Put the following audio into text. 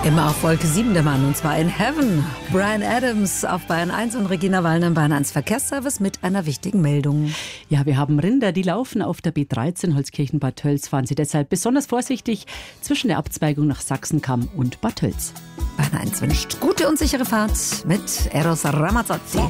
Immer auf Wolke 7 der Mann, und zwar in Heaven. Bryan Adams auf Bayern 1 und Regina Wallner im Bayern 1 Verkehrsservice mit einer wichtigen Meldung. Ja, wir haben Rinder, die laufen auf der B13 Holzkirchen-Bad Tölz. Fahren Sie deshalb besonders vorsichtig zwischen der Abzweigung nach Sachsenkamm und Bad Tölz. Bayern 1 wünscht gute und sichere Fahrt mit Eros Ramazzotti.